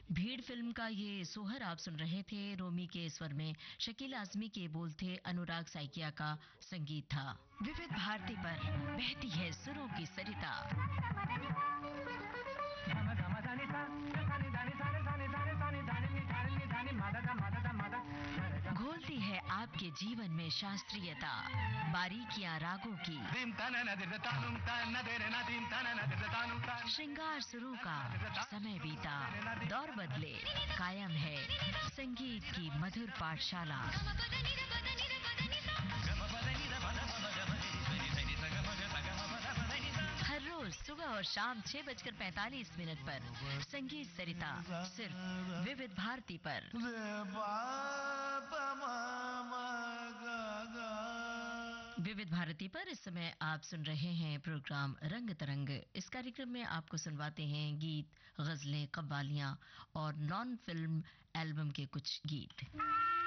भीड़ फिल्म का ये सोहर आप सुन रहे थे। रोमी के स्वर में शकील आजमी के बोल थे, अनुराग साइकिया का संगीत था। विविध भारती पर बहती है सुरों की सरिता। घोलती है आपके जीवन में शास्त्रीयता, बारीकियां रागों की, श्रृंगार सुरों का। समय बीता, दौर बदले, कायम है संगीत की मधुर पाठशाला। हर रोज सुबह और शाम 6:45 पर संगीत सरिता, सिर्फ विविध भारती पर। विविध भारती पर इस समय आप सुन रहे हैं प्रोग्राम रंग तरंग। इस कार्यक्रम में आपको सुनवाते हैं गीत, गजलें, कव्वालियां और नॉन फिल्म एल्बम के कुछ गीत।